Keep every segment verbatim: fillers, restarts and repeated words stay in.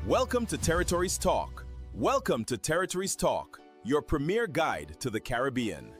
Welcome to Territories Talk. Welcome to Territories Talk, your premier guide to the Caribbean.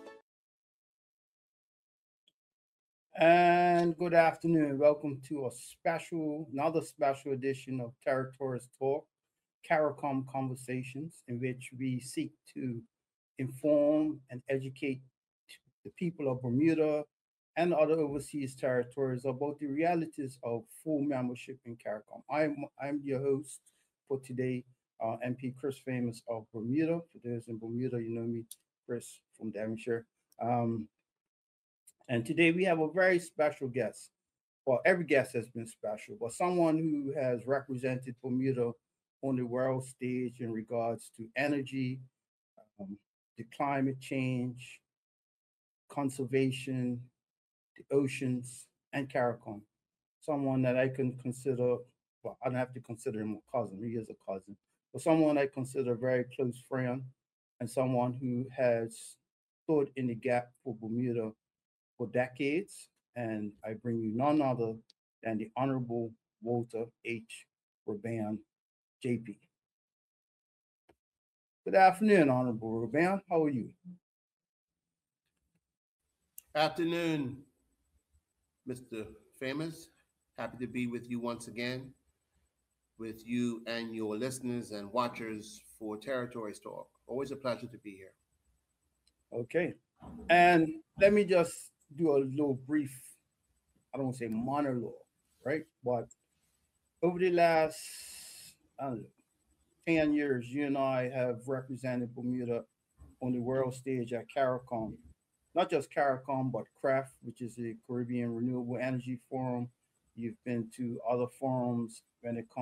And good afternoon. Welcome to a special, another special edition of Territories Talk, CARICOM Conversations, in which we seek to inform and educate the people of Bermuda and other overseas territories about the realities of full membership in CARICOM. I'm, I'm your host for today, uh, M P Chris Famous of Bermuda. For those in Bermuda, you know me, Chris from Devonshire. Um, and today we have a very special guest. Well, every guest has been special, but someone who has represented Bermuda on the world stage in regards to energy, um, the climate change, conservation, the oceans, and CARICOM. Someone that I can consider, well, I don't have to consider him a cousin, he is a cousin, but someone I consider a very close friend and someone who has stood in the gap for Bermuda for decades, and I bring you none other than the Honorable Walter H. Ruban, J P. Good afternoon, Honorable Ruban. How are you? Afternoon, Mister Famous. Happy to be with you once again, with you and your listeners and watchers for Territories Talk. Always a pleasure to be here. Okay. And let me just do a little brief, I don't want to say monologue, right? But over the last, I don't know, ten years, you and I have represented Bermuda on the world stage at CARICOM. Not just CARICOM, but CREF, which is the Caribbean Renewable Energy Forum. You've been to other forums when it